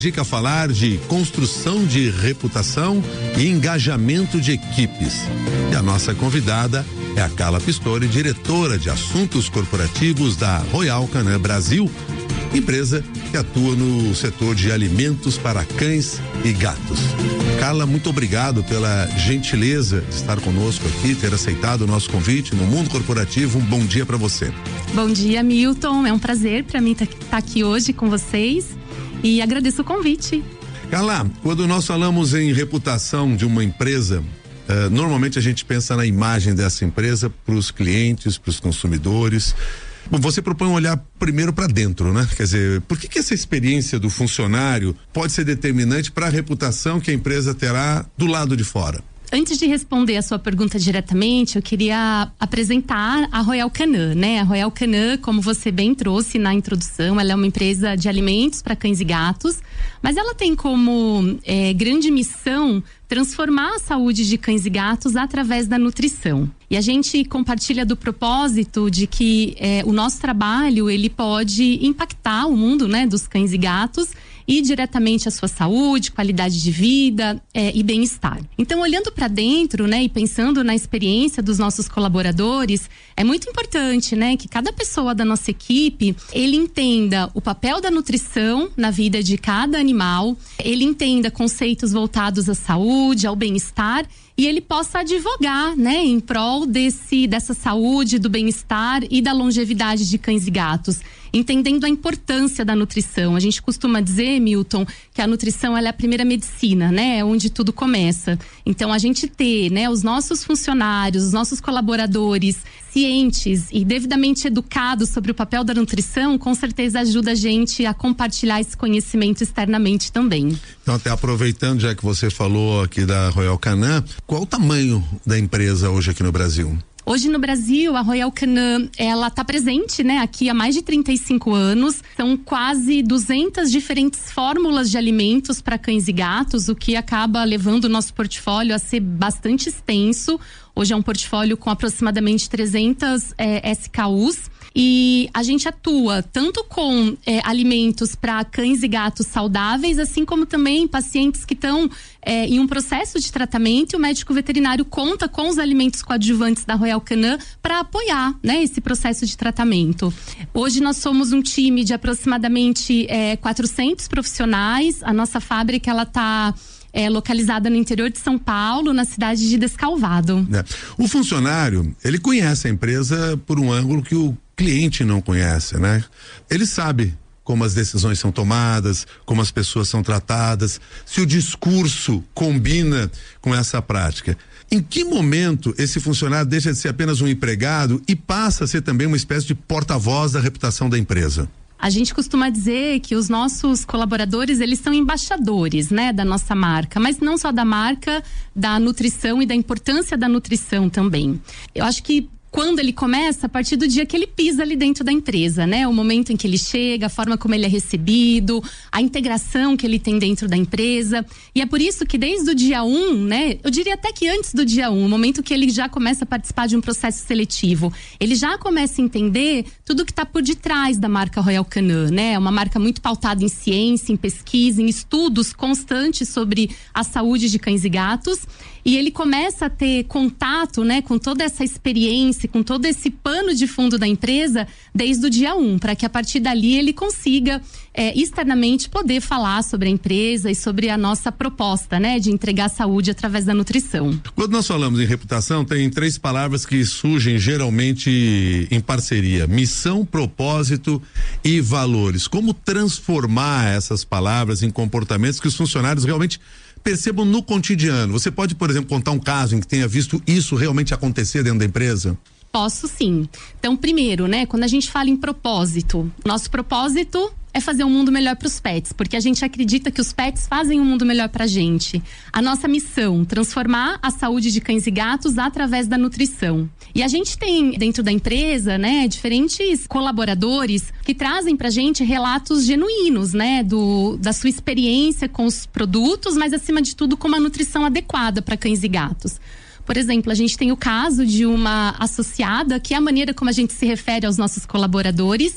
Dica a falar de construção de reputação e engajamento de equipes. E a nossa convidada é a Carla Pistori, diretora de assuntos corporativos da Royal Canin Brasil, empresa que atua no setor de alimentos para cães e gatos. Carla, muito obrigado pela gentileza de estar conosco aqui, ter aceitado o nosso convite no mundo corporativo. Um bom dia para você. Bom dia, Milton. É um prazer para mim estar aqui hoje com vocês. E agradeço o convite. Carla, quando nós falamos em reputação de uma empresa, normalmente a gente pensa na imagem dessa empresa para os clientes, para os consumidores. Bom, você propõe um olhar primeiro para dentro, né? Quer dizer, por que essa experiência do funcionário pode ser determinante para a reputação que a empresa terá do lado de fora? Antes de responder a sua pergunta diretamente, eu queria apresentar a Royal Canin, né? A Royal Canin, como você bem trouxe na introdução, ela é uma empresa de alimentos para cães e gatos, mas ela tem como grande missão transformar a saúde de cães e gatos através da nutrição. E a gente compartilha do propósito de que o nosso trabalho, ele pode impactar o mundo, né, dos cães e gatos e diretamente a sua saúde, qualidade de vida e bem-estar. Então, olhando para dentro, né, e pensando na experiência dos nossos colaboradores, é muito importante, né, que cada pessoa da nossa equipe, ele entenda o papel da nutrição na vida de cada animal, ele entenda conceitos voltados à saúde, ao bem-estar, e ele possa advogar, né, em prol dessa saúde, do bem-estar e da longevidade de cães e gatos, entendendo a importância da nutrição. A gente costuma dizer, Milton, que a nutrição ela é a primeira medicina, né, é onde tudo começa. Então, a gente ter, né, os nossos funcionários, os nossos colaboradores cientes e devidamente educados sobre o papel da nutrição, com certeza ajuda a gente a compartilhar esse conhecimento externamente também. Então, até aproveitando, já que você falou aqui da Royal Canin, qual o tamanho da empresa hoje aqui no Brasil? Hoje no Brasil, a Royal Canin, ela está presente, né, aqui há mais de 35 anos. São quase 200 diferentes fórmulas de alimentos para cães e gatos, o que acaba levando o nosso portfólio a ser bastante extenso. Hoje é um portfólio com aproximadamente 300 SKUs. E a gente atua tanto com alimentos para cães e gatos saudáveis, assim como também pacientes que estão em um processo de tratamento, e o médico veterinário conta com os alimentos coadjuvantes da Royal Canin para apoiar, né, esse processo de tratamento. Hoje nós somos um time de aproximadamente 400 profissionais. A nossa fábrica ela está localizada no interior de São Paulo, na cidade de Descalvado. O funcionário, ele conhece a empresa por um ângulo que o cliente não conhece, né? Ele sabe como as decisões são tomadas, como as pessoas são tratadas, se o discurso combina com essa prática. Em que momento esse funcionário deixa de ser apenas um empregado e passa a ser também uma espécie de porta-voz da reputação da empresa? A gente costuma dizer que os nossos colaboradores, eles são embaixadores, né, da nossa marca, mas não só da marca, da nutrição e da importância da nutrição também. Eu acho que quando ele começa, a partir do dia que ele pisa ali dentro da empresa, né? O momento em que ele chega, a forma como ele é recebido, a integração que ele tem dentro da empresa. E é por isso que desde o dia 1, né? Eu diria até que antes do dia 1, o momento que ele já começa a participar de um processo seletivo, ele já começa a entender tudo que está por detrás da marca Royal Canin, né? É uma marca muito pautada em ciência, em pesquisa, em estudos constantes sobre a saúde de cães e gatos. E ele começa a ter contato, né, com toda essa experiência, com todo esse pano de fundo da empresa desde o dia 1, para que a partir dali ele consiga externamente poder falar sobre a empresa e sobre a nossa proposta, né, de entregar saúde através da nutrição. Quando nós falamos em reputação, tem 3 palavras que surgem geralmente em parceria: missão, propósito e valores. Como transformar essas palavras em comportamentos que os funcionários realmente percebam no cotidiano? Você pode, por exemplo, contar um caso em que tenha visto isso realmente acontecer dentro da empresa? Posso sim. Então, primeiro, né, quando a gente fala em propósito, nosso propósito é fazer um mundo melhor para os pets, porque a gente acredita que os pets fazem um mundo melhor para a gente. A nossa missão, transformar a saúde de cães e gatos através da nutrição. E a gente tem dentro da empresa, né, diferentes colaboradores que trazem pra gente relatos genuínos, né, da sua experiência com os produtos, mas acima de tudo com uma nutrição adequada para cães e gatos. Por exemplo, a gente tem o caso de uma associada, que é a maneira como a gente se refere aos nossos colaboradores.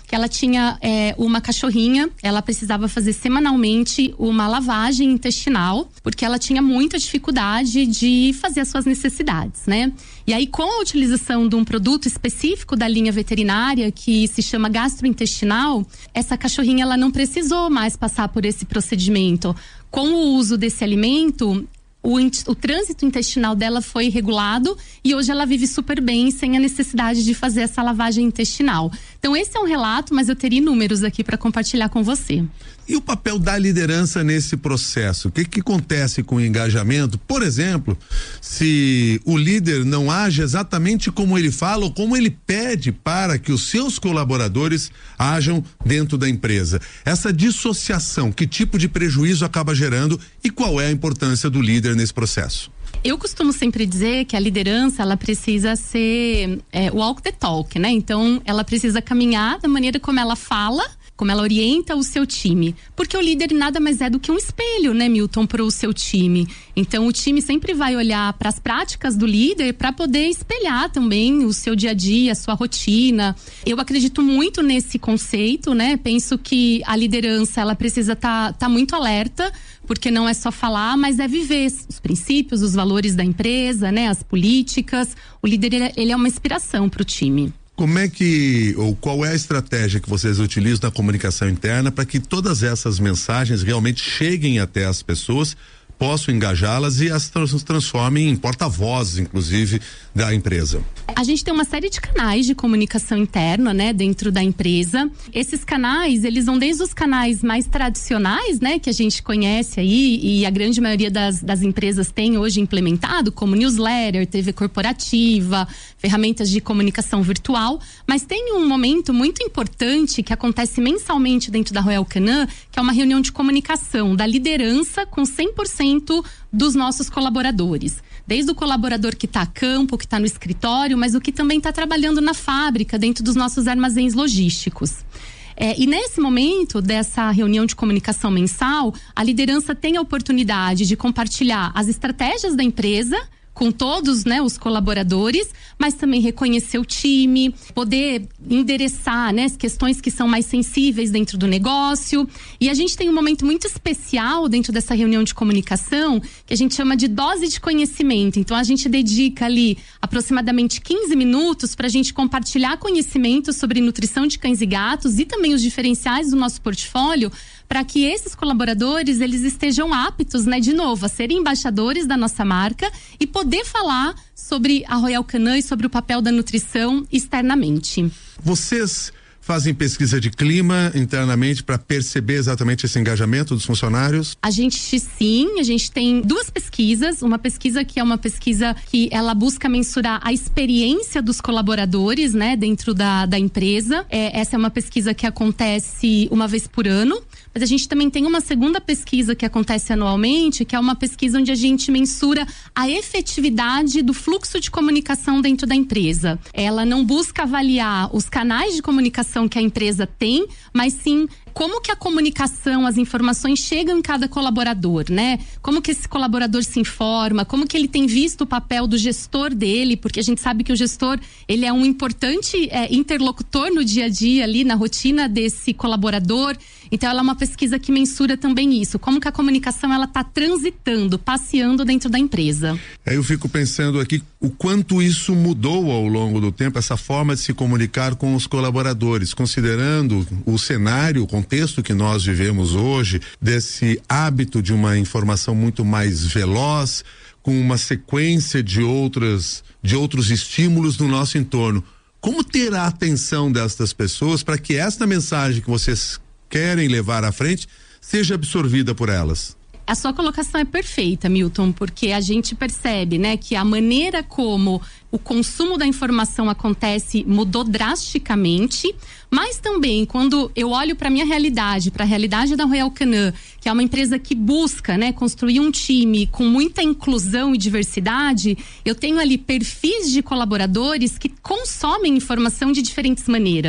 que ela tinha uma cachorrinha, ela precisava fazer semanalmente uma lavagem intestinal, porque ela tinha muita dificuldade de fazer as suas necessidades, né? E aí, com a utilização de um produto específico da linha veterinária, que se chama gastrointestinal, essa cachorrinha ela não precisou mais passar por esse procedimento. Com o uso desse alimento, o trânsito intestinal dela foi regulado e hoje ela vive super bem, sem a necessidade de fazer essa lavagem intestinal. Então esse é um relato, mas eu teria números aqui para compartilhar com você. E o papel da liderança nesse processo? O que acontece com o engajamento? Por exemplo, se o líder não age exatamente como ele fala ou como ele pede para que os seus colaboradores ajam dentro da empresa. Essa dissociação, que tipo de prejuízo acaba gerando e qual é a importância do líder nesse processo? Eu costumo sempre dizer que a liderança, ela precisa ser walk the talk, né? Então, ela precisa caminhar da maneira como ela fala, como ela orienta o seu time. Porque o líder nada mais é do que um espelho, né, Milton, para o seu time. Então, o time sempre vai olhar para as práticas do líder para poder espelhar também o seu dia a dia, a sua rotina. Eu acredito muito nesse conceito, né? Penso que a liderança, ela precisa tá muito alerta, porque não é só falar, mas é viver os princípios, os valores da empresa, né? As políticas. O líder, ele é uma inspiração para o time. Como é que, ou qual é a estratégia que vocês utilizam na comunicação interna para que todas essas mensagens realmente cheguem até as pessoas, possam engajá-las e as transformem em porta-vozes, inclusive, da empresa? A gente tem uma série de canais de comunicação interna, né, dentro da empresa. Esses canais, eles vão desde os canais mais tradicionais, né, que a gente conhece aí e a grande maioria das empresas tem hoje implementado, como newsletter, TV corporativa, ferramentas de comunicação virtual, mas tem um momento muito importante que acontece mensalmente dentro da Royal Canin, que é uma reunião de comunicação da liderança com 100% dos nossos colaboradores. Desde o colaborador que está a campo, que está no escritório, mas o que também está trabalhando na fábrica, dentro dos nossos armazéns logísticos. E nesse momento dessa reunião de comunicação mensal, a liderança tem a oportunidade de compartilhar as estratégias da empresa com todos, né, os colaboradores, mas também reconhecer o time, poder endereçar, né, as questões que são mais sensíveis dentro do negócio. E a gente tem um momento muito especial dentro dessa reunião de comunicação que a gente chama de dose de conhecimento. Então a gente dedica ali aproximadamente 15 minutos para a gente compartilhar conhecimento sobre nutrição de cães e gatos e também os diferenciais do nosso portfólio, para que esses colaboradores, eles estejam aptos, né, de novo, a serem embaixadores da nossa marca e poder falar sobre a Royal Canin e sobre o papel da nutrição externamente. Vocês fazem pesquisa de clima internamente para perceber exatamente esse engajamento dos funcionários? A gente tem duas pesquisas, uma pesquisa que é uma pesquisa que ela busca mensurar a experiência dos colaboradores, né, dentro da empresa. Essa é uma pesquisa que acontece uma vez por ano, mas a gente também tem uma segunda pesquisa que acontece anualmente, que é uma pesquisa onde a gente mensura a efetividade do fluxo de comunicação dentro da empresa. Ela não busca avaliar os canais de comunicação que a empresa tem, mas sim como que a comunicação, as informações chegam em cada colaborador, né? Como que esse colaborador se informa, como que ele tem visto o papel do gestor dele, porque a gente sabe que o gestor, ele é um importante interlocutor no dia a dia ali, na rotina desse colaborador. Então ela é uma pesquisa que mensura também isso, como que a comunicação ela tá transitando, passeando dentro da empresa. Eu fico pensando aqui o quanto isso mudou ao longo do tempo, essa forma de se comunicar com os colaboradores, considerando o cenário, o contexto que nós vivemos hoje, desse hábito de uma informação muito mais veloz, com uma sequência de outros estímulos no nosso entorno. Como ter a atenção destas pessoas para que esta mensagem que vocês querem levar à frente seja absorvida por elas? A sua colocação é perfeita, Milton, porque a gente percebe, né, que a maneira como o consumo da informação acontece mudou drasticamente, mas também quando eu olho para minha realidade, para a realidade da Royal Canin, que é uma empresa que busca, né, construir um time com muita inclusão e diversidade, eu tenho ali perfis de colaboradores que consomem informação de diferentes maneiras.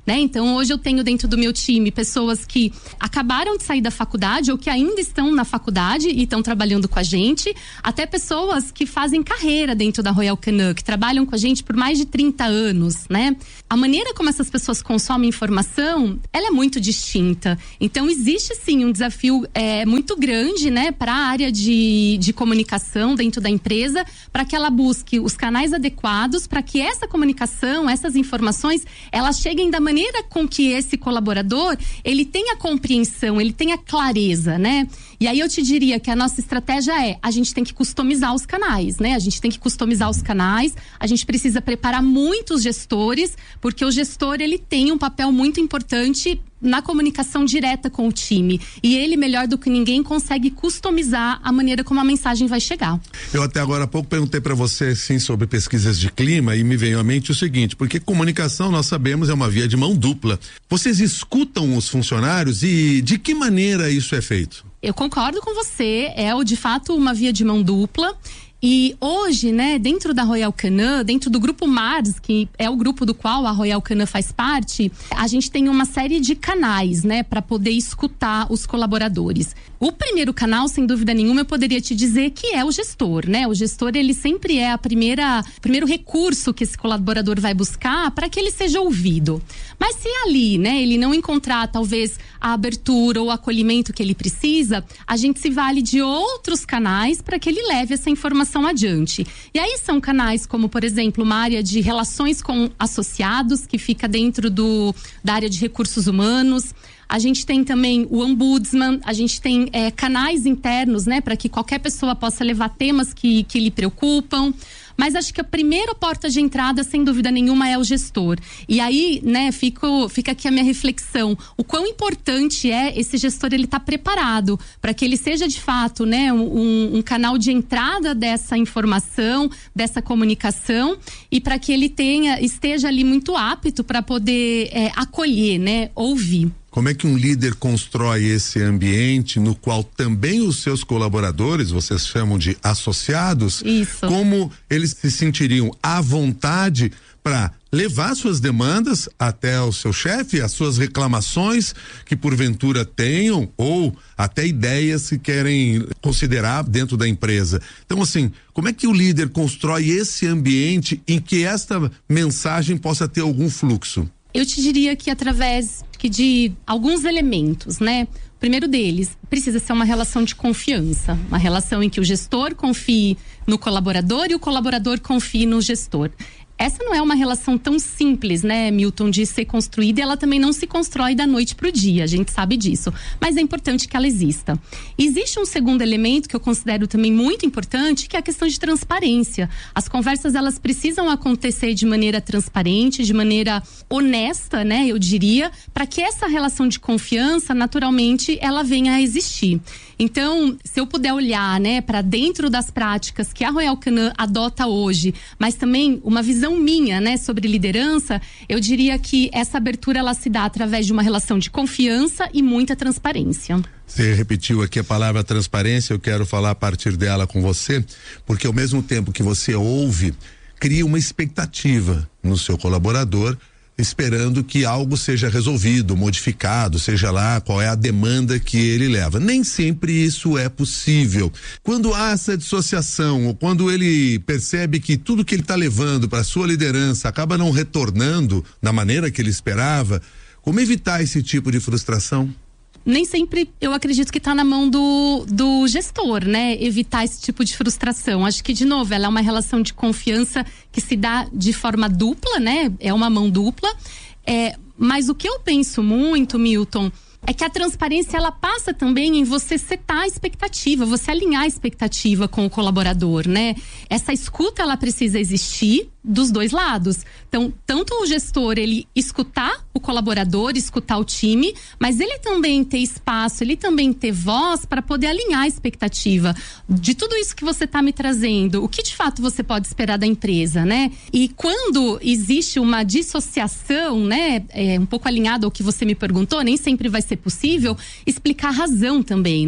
né? Então hoje eu tenho dentro do meu time pessoas que acabaram de sair da faculdade ou que ainda estão na faculdade e estão trabalhando com a gente, até pessoas que fazem carreira dentro da Royal Canin, que trabalham com a gente por mais de 30 anos, né? A maneira como essas pessoas consomem informação, ela é muito distinta. Então existe sim um desafio muito grande, né, para a área de comunicação dentro da empresa, para que ela busque os canais adequados para que essa comunicação, essas informações, elas cheguem da maneira com que esse colaborador, ele tenha compreensão, ele tenha clareza, né? E aí eu te diria que a nossa estratégia a gente tem que customizar os canais, né? A gente tem que customizar os canais, a gente precisa preparar muitos gestores, porque o gestor, ele tem um papel muito importante na comunicação direta com o time. E ele, melhor do que ninguém, consegue customizar a maneira como a mensagem vai chegar. Eu até agora há pouco perguntei para você, sim, sobre pesquisas de clima e me veio à mente o seguinte, porque comunicação, nós sabemos, é uma via de mão dupla. Vocês escutam os funcionários e de que maneira isso é feito? Eu concordo com você, de fato uma via de mão dupla. E hoje, né, dentro da Royal Canin, dentro do grupo Mars, que é o grupo do qual a Royal Canin faz parte, a gente tem uma série de canais, né, para poder escutar os colaboradores. O primeiro canal, sem dúvida nenhuma, eu poderia te dizer que é o gestor, né? O gestor, ele sempre é o primeiro recurso que esse colaborador vai buscar para que ele seja ouvido. Mas se ali, né, ele não encontrar talvez a abertura ou o acolhimento que ele precisa, a gente se vale de outros canais para que ele leve essa informação adiante. E aí são canais como, por exemplo, uma área de relações com associados, que fica dentro da área de recursos humanos. A gente tem também o ombudsman, a gente tem canais internos, né, para que qualquer pessoa possa levar temas que lhe preocupam. Mas acho que a primeira porta de entrada, sem dúvida nenhuma, é o gestor. E aí, né, fica aqui a minha reflexão. O quão importante é esse gestor, ele estar preparado para que ele seja, de fato, né, um canal de entrada dessa informação, dessa comunicação, e para que ele esteja ali muito apto para poder acolher, né, ouvir. Como é que um líder constrói esse ambiente no qual também os seus colaboradores, vocês chamam de associados, isso, como eles se sentiriam à vontade para levar suas demandas até o seu chefe, as suas reclamações que porventura tenham ou até ideias que querem considerar dentro da empresa. Então, assim, como é que o líder constrói esse ambiente em que esta mensagem possa ter algum fluxo? Eu te diria que através de alguns elementos, né? O primeiro deles precisa ser uma relação de confiança, uma relação em que o gestor confie no colaborador e o colaborador confie no gestor. Essa não é uma relação tão simples, né, Milton, de ser construída, e ela também não se constrói da noite pro dia, a gente sabe disso, mas é importante que ela exista. Existe um segundo elemento que eu considero também muito importante, que é a questão de transparência. As conversas, elas precisam acontecer de maneira transparente, de maneira honesta, né, eu diria, para que essa relação de confiança, naturalmente, ela venha a existir. Então, se eu puder olhar, né, para dentro das práticas que a Royal Canin adota hoje, mas também uma visão minha, né, sobre liderança, eu diria que essa abertura, ela se dá através de uma relação de confiança e muita transparência. Você repetiu aqui a palavra transparência, eu quero falar a partir dela com você, porque ao mesmo tempo que você ouve, cria uma expectativa no seu colaborador, esperando que algo seja resolvido, modificado, seja lá qual é a demanda que ele leva. Nem sempre isso é possível. Quando há essa dissociação, ou quando ele percebe que tudo que ele está levando para a sua liderança acaba não retornando da maneira que ele esperava, como evitar esse tipo de frustração? Nem sempre eu acredito que está na mão do gestor, né? Evitar esse tipo de frustração. Acho que, de novo, ela é uma relação de confiança que se dá de forma dupla, né? É uma mão dupla. Mas o que eu penso muito, Milton, é que a transparência, ela passa também em você setar a expectativa, você alinhar a expectativa com o colaborador, né? Essa escuta, ela precisa existir dos dois lados. Então, tanto o gestor, ele escutar o colaborador, escutar o time, mas ele também ter espaço, ele também ter voz para poder alinhar a expectativa de tudo isso que você está me trazendo, o que de fato você pode esperar da empresa, né? E quando existe uma dissociação, né, um pouco alinhado ao que você me perguntou, nem sempre vai ser possível explicar a razão também, né,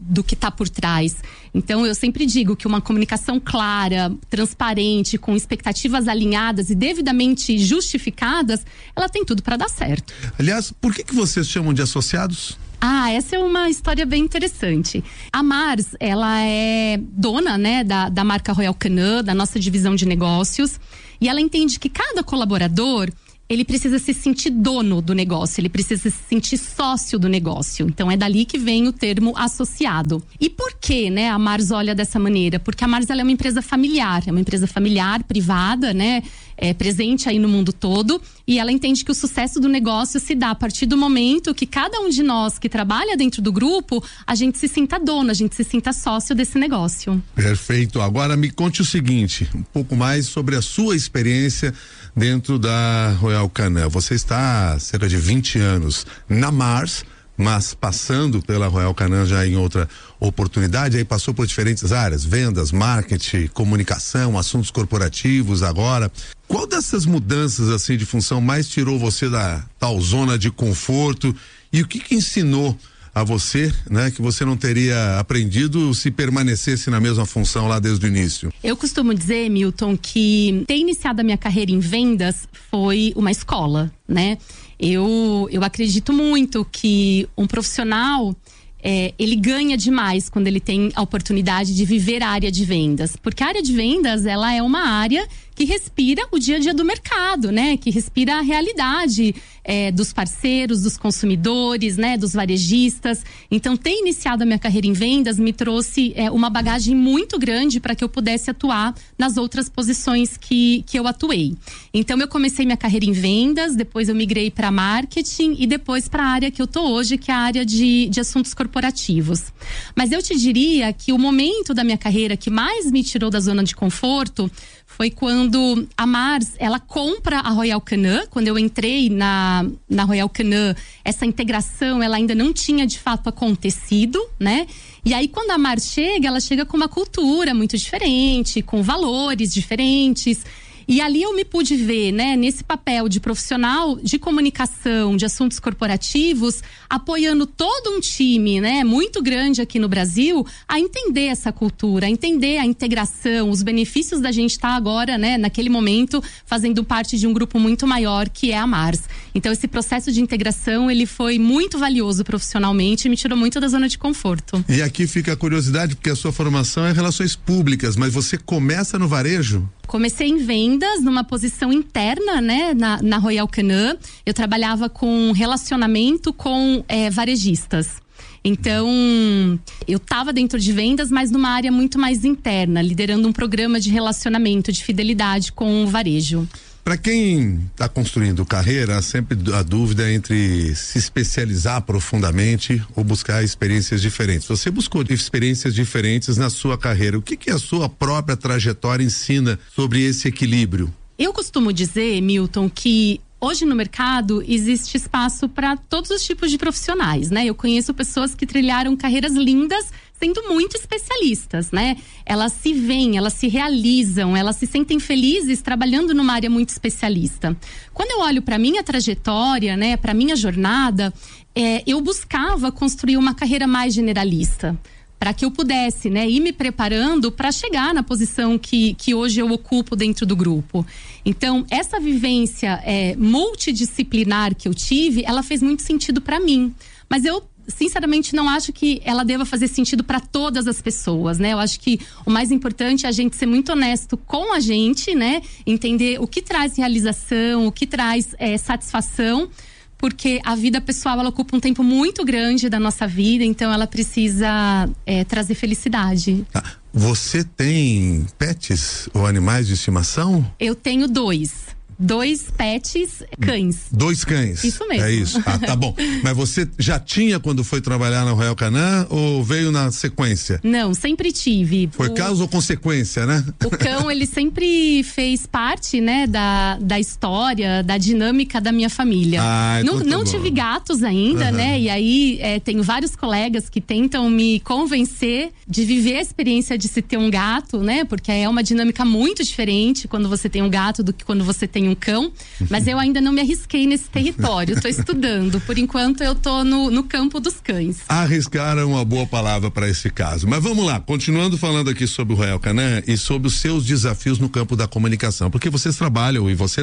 do que está por trás. Então eu sempre digo que uma comunicação clara, transparente, com expectativas alinhadas e devidamente justificadas, ela tem tudo para dar certo. Aliás, por que vocês chamam de associados? Essa é uma história bem interessante. A Mars, ela é dona, né, da marca Royal Canin, da nossa divisão de negócios, e ela entende que cada colaborador, ele precisa se sentir dono do negócio, ele precisa se sentir sócio do negócio. Então é dali que vem o termo associado. E por que, né, a Mars olha dessa maneira? Porque a Mars, ela é uma empresa familiar, privada, né, presente aí no mundo todo, e ela entende que o sucesso do negócio se dá a partir do momento que cada um de nós que trabalha dentro do grupo, a gente se sinta dono, a gente se sinta sócio desse negócio. Perfeito. Agora me conte o seguinte, um pouco mais sobre a sua experiência dentro da Royal Canin. Você está há cerca de 20 anos na Mars, mas passando pela Royal Canin já em outra oportunidade, aí passou por diferentes áreas, vendas, marketing, comunicação, assuntos corporativos agora. Qual dessas mudanças assim de função mais tirou você da tal zona de conforto e o que ensinou a você, né, que você não teria aprendido se permanecesse na mesma função lá desde o início? Eu costumo dizer, Milton, que ter iniciado a minha carreira em vendas foi uma escola, né? Eu acredito muito que um profissional, ele ganha demais quando ele tem a oportunidade de viver a área de vendas, porque a área de vendas, ela é uma área que respira o dia a dia do mercado, né? Que respira a realidade dos parceiros, dos consumidores, né? Dos varejistas. Então, ter iniciado a minha carreira em vendas me trouxe uma bagagem muito grande para que eu pudesse atuar nas outras posições que eu atuei. Então, eu comecei minha carreira em vendas, depois eu migrei para marketing e depois para a área que eu tô hoje, que é a área de assuntos corporativos. Mas eu te diria que o momento da minha carreira que mais me tirou da zona de conforto foi quando a Mars, ela compra a Royal Canin. Quando eu entrei na Royal Canin, essa integração, ela ainda não tinha de fato acontecido, né? E aí quando a Mars chega, ela chega com uma cultura muito diferente, com valores diferentes. E ali eu me pude ver, né, nesse papel de profissional de comunicação, de assuntos corporativos, apoiando todo um time, né, muito grande aqui no Brasil, a entender essa cultura, a entender a integração, os benefícios da gente estar agora, né, naquele momento, fazendo parte de um grupo muito maior que é a Mars. Então esse processo de integração, ele foi muito valioso profissionalmente e me tirou muito da zona de conforto. E aqui fica a curiosidade, porque a sua formação é relações públicas, mas você começa no varejo? Comecei em vendas, numa posição interna, né, na Royal Canin. Eu trabalhava com relacionamento com varejistas. Então, eu estava dentro de vendas, mas numa área muito mais interna, liderando um programa de relacionamento, de fidelidade com o varejo. Para quem está construindo carreira, sempre a dúvida entre se especializar profundamente ou buscar experiências diferentes. Você buscou experiências diferentes na sua carreira. O que a sua própria trajetória ensina sobre esse equilíbrio? Eu costumo dizer, Milton, que hoje no mercado existe espaço para todos os tipos de profissionais, né? Eu conheço pessoas que trilharam carreiras lindas sendo muito especialistas, né? Elas se veem, elas se realizam, elas se sentem felizes trabalhando numa área muito especialista. Quando eu olho para minha trajetória, né, para minha jornada, eu buscava construir uma carreira mais generalista, para que eu pudesse, né, ir me preparando para chegar na posição que hoje eu ocupo dentro do grupo. Então, essa vivência multidisciplinar que eu tive, ela fez muito sentido para mim. Mas eu sinceramente não acho que ela deva fazer sentido para todas as pessoas, né? Eu acho que o mais importante é a gente ser muito honesto com a gente, né? Entender o que traz realização, o que traz satisfação, porque a vida pessoal, ela ocupa um tempo muito grande da nossa vida, então ela precisa trazer felicidade. Você tem pets ou animais de estimação? Eu tenho 2 pets, cães. 2 cães? Isso mesmo. É isso. Tá bom. Mas você já tinha quando foi trabalhar na Royal Canin ou veio na sequência? Não, sempre tive. Foi causa ou consequência, né? O cão, ele sempre fez parte, né, da história, da dinâmica da minha família. Não tive gatos ainda, né? E aí tenho vários colegas que tentam me convencer de viver a experiência de se ter um gato, né? Porque é uma dinâmica muito diferente quando você tem um gato do que quando você tem tenho um cão, mas eu ainda não me arrisquei nesse território, estou estudando. Por enquanto eu estou no campo dos cães. Arriscar é uma boa palavra para esse caso. Mas vamos lá, continuando falando aqui sobre o Royal Canin e sobre os seus desafios no campo da comunicação, porque você trabalha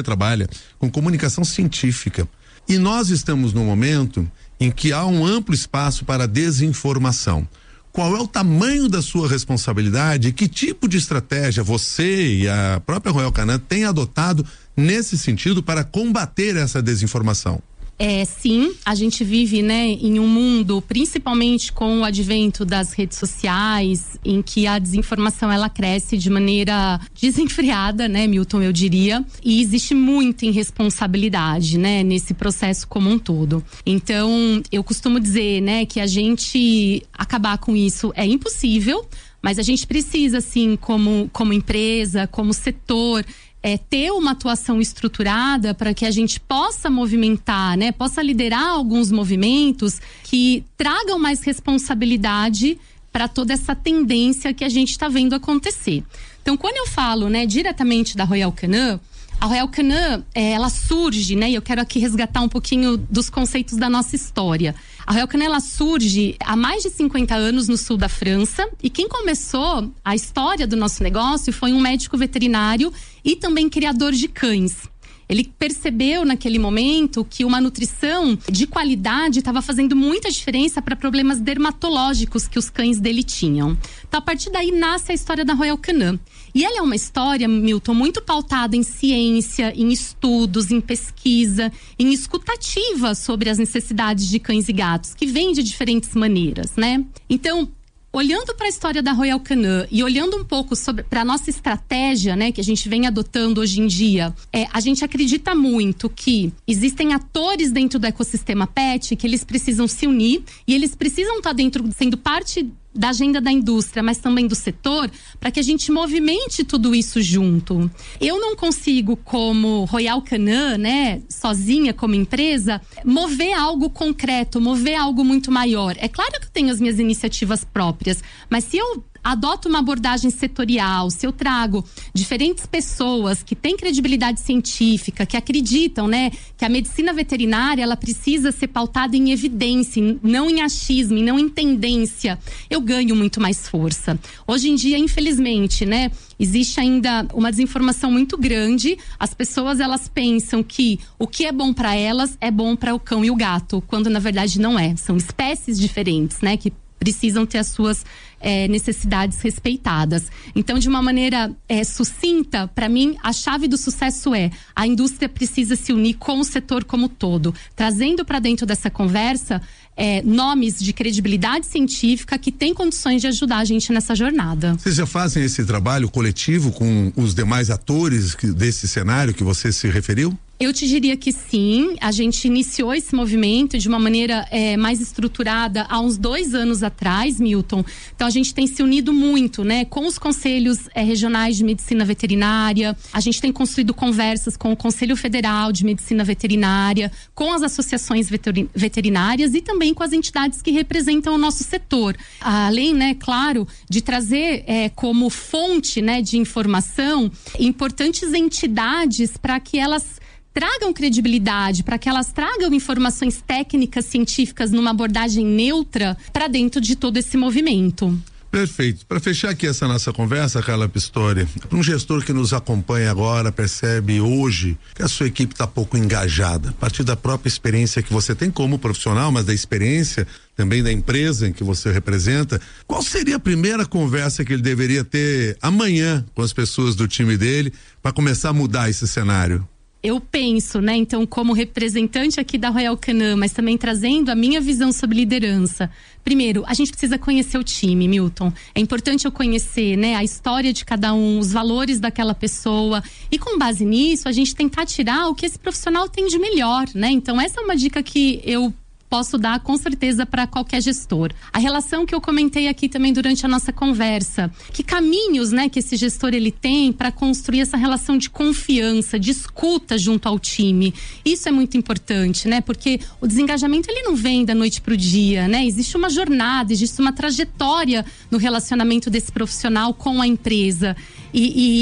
com comunicação científica. E nós estamos num momento em que há um amplo espaço para desinformação. Qual é o tamanho da sua responsabilidade e que tipo de estratégia você e a própria Royal Canin têm adotado nesse sentido para combater essa desinformação? Sim, a gente vive, né, em um mundo, principalmente com o advento das redes sociais, em que a desinformação ela cresce de maneira desenfreada, né, Milton, eu diria, e existe muita irresponsabilidade, né, nesse processo como um todo. Então, eu costumo dizer, né, que a gente acabar com isso é impossível, mas a gente precisa, assim, como empresa, como setor, ter uma atuação estruturada para que a gente possa movimentar, né? Possa liderar alguns movimentos que tragam mais responsabilidade para toda essa tendência que a gente está vendo acontecer. Então, quando eu falo, né, diretamente da Royal Canin, a Royal Canin, ela surge, né? E eu quero aqui resgatar um pouquinho dos conceitos da nossa história. A Royal Canin, ela surge há mais de 50 anos no sul da França, e quem começou a história do nosso negócio foi um médico veterinário e também criador de cães. Ele percebeu naquele momento que uma nutrição de qualidade estava fazendo muita diferença para problemas dermatológicos que os cães dele tinham. Então, a partir daí nasce a história da Royal Canin. E ela é uma história, Milton, muito pautada em ciência, em estudos, em pesquisa, em escutativa sobre as necessidades de cães e gatos, que vem de diferentes maneiras, né? Então, olhando para a história da Royal Canin e olhando um pouco para a nossa estratégia, né, que a gente vem adotando hoje em dia, a gente acredita muito que existem atores dentro do ecossistema pet que eles precisam se unir e eles precisam estar dentro, sendo parte da agenda da indústria, mas também do setor, para que a gente movimente tudo isso junto. Eu não consigo, como Royal Canin, né, sozinha como empresa, mover algo concreto, mover algo muito maior. É claro que eu tenho as minhas iniciativas próprias, mas se eu adoto uma abordagem setorial, se eu trago diferentes pessoas que têm credibilidade científica, que acreditam, né, que a medicina veterinária ela precisa ser pautada em evidência, não em achismo, não em tendência, eu ganho muito mais força. Hoje em dia, infelizmente, né, existe ainda uma desinformação muito grande. As pessoas elas pensam que o que é bom para elas é bom para o cão e o gato, quando na verdade não é. São espécies diferentes, né, que precisam ter as suas necessidades respeitadas. Então, de uma maneira sucinta, para mim, a chave do sucesso a indústria precisa se unir com o setor como todo, trazendo para dentro dessa conversa nomes de credibilidade científica que têm condições de ajudar a gente nessa jornada. Vocês já fazem esse trabalho coletivo com os demais atores desse cenário que você se referiu? Eu te diria que sim, a gente iniciou esse movimento de uma maneira mais estruturada há uns 2 anos atrás, Milton. Então a gente tem se unido muito, né, com os conselhos regionais de medicina veterinária, a gente tem construído conversas com o Conselho Federal de Medicina Veterinária, com as associações veterinárias e também com as entidades que representam o nosso setor. Além, né, claro, de trazer como fonte, né, de informação importantes entidades para que elas tragam credibilidade, para que elas tragam informações técnicas, científicas numa abordagem neutra para dentro de todo esse movimento. Perfeito. Para fechar aqui essa nossa conversa, Carla Pistori, para um gestor que nos acompanha agora, percebe hoje que a sua equipe está pouco engajada, a partir da própria experiência que você tem como profissional, mas da experiência também da empresa em que você representa, qual seria a primeira conversa que ele deveria ter amanhã com as pessoas do time dele para começar a mudar esse cenário? Eu penso, né, então, como representante aqui da Royal Canin, mas também trazendo a minha visão sobre liderança. Primeiro, a gente precisa conhecer o time, Milton. É importante eu conhecer, né, a história de cada um, os valores daquela pessoa. E com base nisso, a gente tentar tirar o que esse profissional tem de melhor, né? Então, essa é uma dica que eu posso dar com certeza para qualquer gestor. A relação que eu comentei aqui também durante a nossa conversa, que caminhos, né, que esse gestor ele tem para construir essa relação de confiança, de escuta junto ao time. Isso é muito importante, né? Porque o desengajamento ele não vem da noite pro dia, né? Existe uma jornada, existe uma trajetória no relacionamento desse profissional com a empresa. E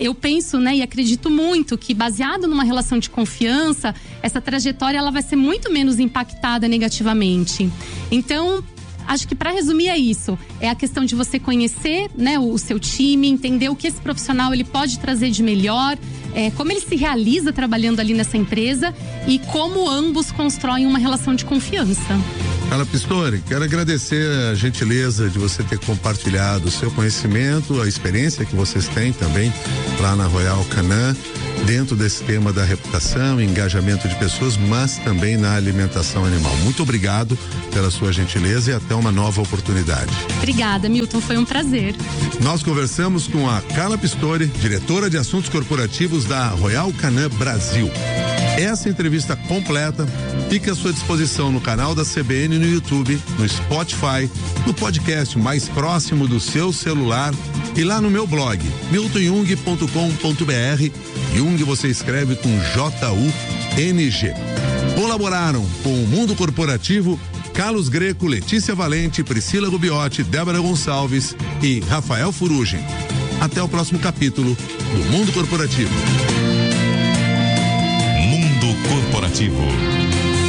eu penso, né, e acredito muito que, baseado numa relação de confiança, essa trajetória ela vai ser muito menos impactada negativamente. Então, acho que, para resumir, é isso. É a questão de você conhecer, né, o seu time, entender o que esse profissional ele pode trazer de melhor, como ele se realiza trabalhando ali nessa empresa e como ambos constroem uma relação de confiança. Carla Pistori, quero agradecer a gentileza de você ter compartilhado o seu conhecimento, a experiência que vocês têm também lá na Royal Canin, dentro desse tema da reputação, engajamento de pessoas, mas também na alimentação animal. Muito obrigado pela sua gentileza e até uma nova oportunidade. Obrigada, Milton, foi um prazer. Nós conversamos com a Carla Pistori, diretora de assuntos corporativos da Royal Canin Brasil. Essa entrevista completa fica à sua disposição no canal da CBN no YouTube, no Spotify, no podcast mais próximo do seu celular e lá no meu blog, miltonjung.com.br. Jung você escreve com J-U-N-G. Colaboraram com o Mundo Corporativo Carlos Greco, Letícia Valente, Priscila Gubiotti, Débora Gonçalves e Rafael Furugem. Até o próximo capítulo do Mundo Corporativo. Mundo Corporativo.